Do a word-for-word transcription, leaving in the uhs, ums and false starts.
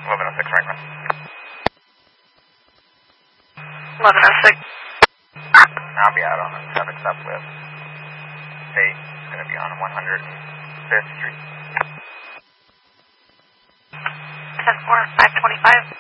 eleven oh six Franklin. eleven oh six. I'll be out on the traffic stop with State. It's going to be on one hundred fifth Street. ten four, five twenty-five.